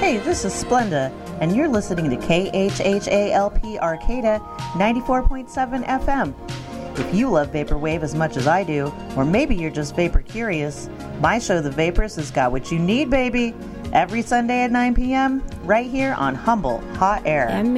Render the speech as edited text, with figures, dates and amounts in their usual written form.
Hey, this is Splenda, and you're listening to KHHALP Arcata 94.7 FM. If you love Vaporwave as much as I do, or maybe you're just vapor curious, my show The Vapors has got what you need, baby. Every Sunday at 9 p.m., right here on Humble Hot Air.